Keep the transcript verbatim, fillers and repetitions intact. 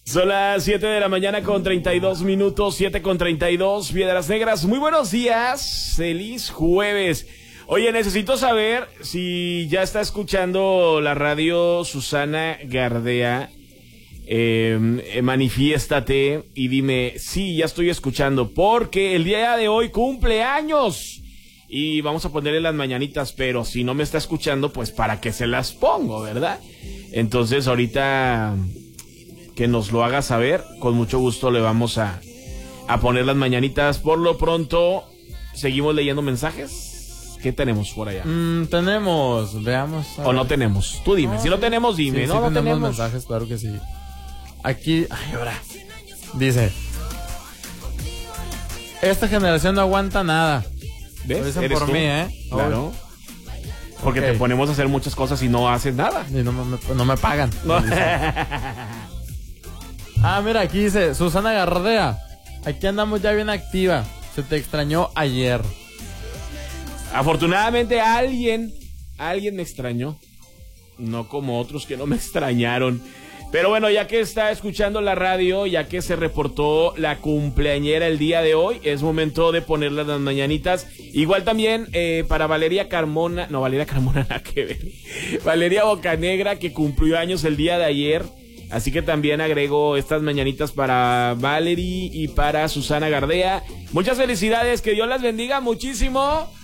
Son las siete de la mañana con treinta y dos minutos, siete con treinta y dos, Piedras Negras. Muy buenos días, feliz jueves. Oye, necesito saber si ya está escuchando la radio Susana Gardea. Eh, manifiéstate y dime, sí, ya estoy escuchando, porque el día de hoy cumple años y vamos a ponerle las mañanitas, pero si no me está escuchando, pues para qué se las pongo, ¿verdad? Entonces ahorita que nos lo haga saber, con mucho gusto le vamos a, a poner las mañanitas. Por lo pronto, seguimos leyendo mensajes. ¿Qué tenemos por allá? Mm, tenemos, veamos. ¿O no tenemos? Tú dime, no, si no tenemos, dime. Sí, no, sí no tenemos, tenemos mensajes, claro que sí. Aquí, ay, ahora. Dice: esta generación no aguanta nada. ¿Ves? Lo dicen ¿Eres por tú? mí, ¿eh? Claro. Porque Okay. te ponemos a hacer muchas cosas y no haces nada. Y no me, no me pagan. No. Ah, mira, aquí dice Susana Gardea: aquí andamos ya bien activa. Se te extrañó ayer. Afortunadamente alguien, alguien me extrañó. No como otros que no me extrañaron. Pero bueno, ya que está escuchando la radio, ya que se reportó la cumpleañera el día de hoy, es momento de ponerle las mañanitas. Igual también eh, para Valeria Carmona, no, Valeria Carmona nada que ver. Valeria Bocanegra, que cumplió años el día de ayer. Así que también agrego estas mañanitas para Valerie y para Susana Gardea. Muchas felicidades, que Dios las bendiga muchísimo.